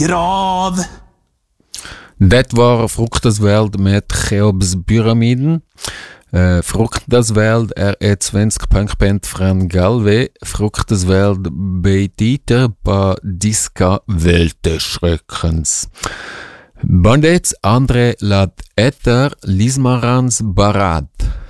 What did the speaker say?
Grav. Det var Fruktesveld med Cheops-pyramiden. Fruktesveld er et svensk punkband fra Galway. Fruktesveld betyder på diska velteschrekkens. Bandets andre låt etter Lismarans Barat.